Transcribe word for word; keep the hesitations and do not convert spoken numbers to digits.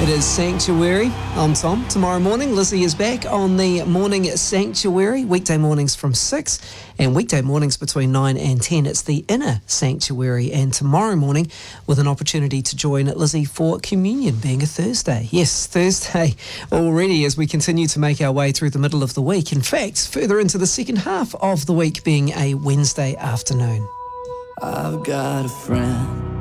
It is Sanctuary. I'm Tom. Tomorrow morning, Lizzie is back on the Morning Sanctuary. Weekday mornings from six and weekday mornings between nine and ten. It's the Inner Sanctuary. And tomorrow morning, with an opportunity to join Lizzie for communion, being a Thursday. Yes, Thursday already as we continue to make our way through the middle of the week. In fact, further into the second half of the week being a Wednesday afternoon. I've got a friend